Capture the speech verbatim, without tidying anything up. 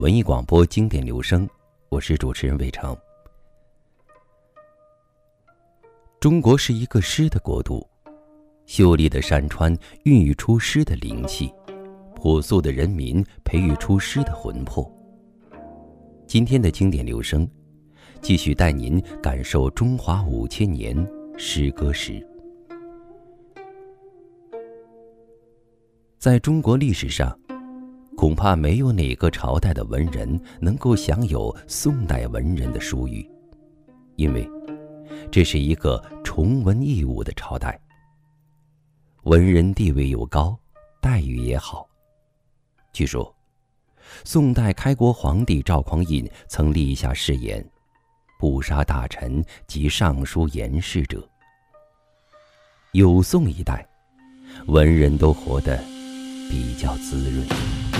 文艺广播经典留声，我是主持人魏成。中国是一个诗的国度，秀丽的山川孕育出诗的灵气，朴素的人民培育出诗的魂魄。今天的经典留声，继续带您感受中华五千年诗歌史。在中国历史上，恐怕没有哪个朝代的文人能够享有宋代文人的殊遇，因为这是一个崇文抑武的朝代，文人地位又高，待遇也好。据说宋代开国皇帝赵匡胤曾立下誓言，不杀大臣及尚书言事者。有宋一代文人都活得比较滋润。